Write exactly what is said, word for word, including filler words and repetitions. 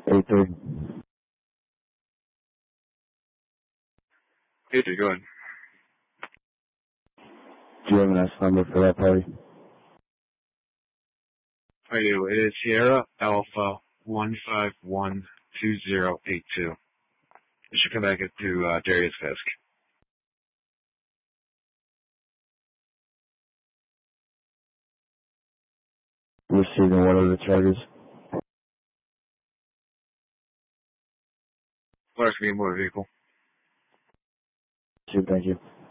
eight three. eight three, go ahead. Do you have an S number for that party? I do. It is Sierra Alpha one five one two zero eight two. It should come back to uh, Darius Fisk. Receiving what are the charges? Larceny of motor vehicle. Thank you.